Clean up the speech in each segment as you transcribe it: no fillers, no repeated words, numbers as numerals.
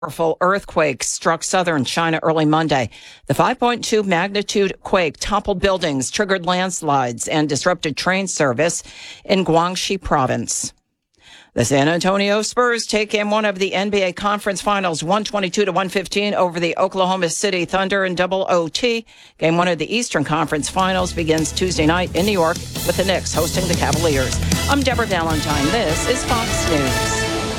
Powerful earthquake struck southern China early Monday. The 5.2 magnitude quake toppled buildings, triggered landslides, and disrupted train service in Guangxi province. The San Antonio Spurs take in one of the NBA Conference Finals, 122-115 over the Oklahoma City Thunder in double OT. Game one of the Eastern Conference Finals begins Tuesday night in New York with the Knicks hosting the Cavaliers. I'm Deborah Valentine. This is Fox News.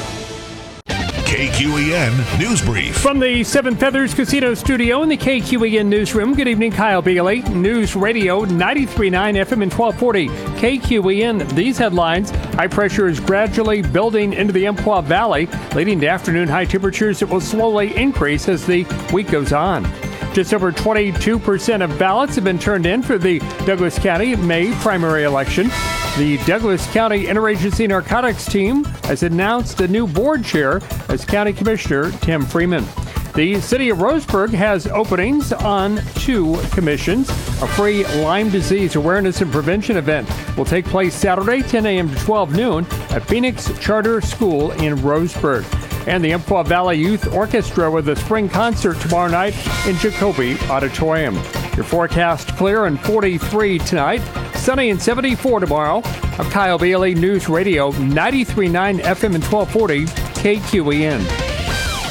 KQEN News Brief. From the Seven Feathers Casino Studio in the KQEN Newsroom, good evening, Kyle Bailey. News Radio 93.9 FM and 1240 KQEN. These headlines: high pressure is gradually building into the Umpqua Valley, leading to afternoon high temperatures that will slowly increase as the week goes on. Just over 22% of ballots have been turned in for the Douglas County May primary election. The Douglas County Interagency Narcotics Team has announced a new board chair as County Commissioner Tim Freeman. The City of Roseburg has openings on 2 commissions. A free Lyme disease awareness and prevention event will take place Saturday, 10 a.m. to 12 noon at Phoenix Charter School in Roseburg. And the Umpqua Valley Youth Orchestra with a spring concert tomorrow night in Jacoby Auditorium. Your forecast clear and 43 tonight, sunny and 74 tomorrow. I'm Kyle Bailey, News Radio 93.9 FM and 1240 KQEN.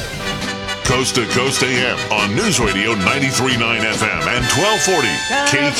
Coast to Coast AM on News Radio 93.9 FM and 1240 KQEN.